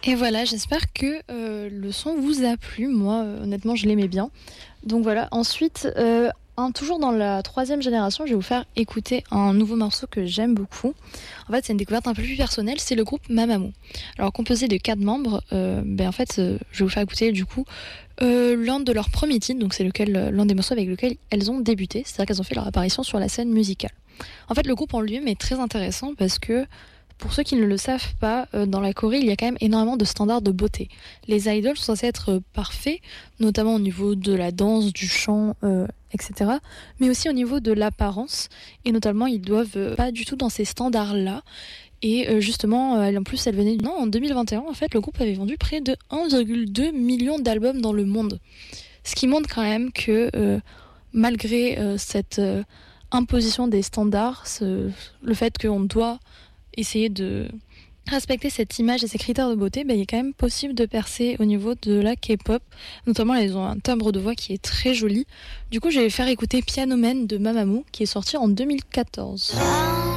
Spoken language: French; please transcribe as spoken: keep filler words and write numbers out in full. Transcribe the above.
Et voilà, j'espère que euh, le son vous a plu. Moi, euh, honnêtement, je l'aimais bien. Donc voilà, ensuite, euh, un- toujours dans la troisième génération, je vais vous faire écouter un nouveau morceau que j'aime beaucoup. En fait, c'est une découverte un peu plus personnelle, c'est le groupe Mamamoo. Alors, composé de quatre membres, euh, ben, en fait, euh, je vais vous faire écouter du coup euh, l'un de leurs premiers titres, donc c'est lequel, l'un des morceaux avec lequel elles ont débuté, c'est-à-dire qu'elles ont fait leur apparition sur la scène musicale. En fait, le groupe en lui-même est très intéressant parce que pour ceux qui ne le savent pas, euh, dans la Corée, il y a quand même énormément de standards de beauté. Les idols sont censés être euh, parfaits, notamment au niveau de la danse, du chant, euh, et cetera. Mais aussi au niveau de l'apparence. Et notamment, ils doivent euh, pas du tout dans ces standards-là. Et euh, justement, euh, en plus, elle venait... Non, en deux mille vingt et un, en fait, le groupe avait vendu près de un virgule deux million d'albums dans le monde. Ce qui montre quand même que, euh, malgré euh, cette euh, imposition des standards, ce- le fait qu'on doit essayer de respecter cette image et ces critères de beauté, ben, il est quand même possible de percer au niveau de la K-pop. Notamment, elles ont un timbre de voix qui est très joli. Du coup, je vais faire écouter Piano Man de Mamamoo, qui est sorti en deux mille quatorze.